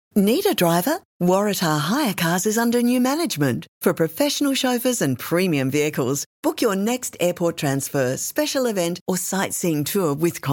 Need a driver? Waratah Hire Cars is under new management. For professional chauffeurs and premium vehicles, book your next airport transfer, special event or sightseeing tour with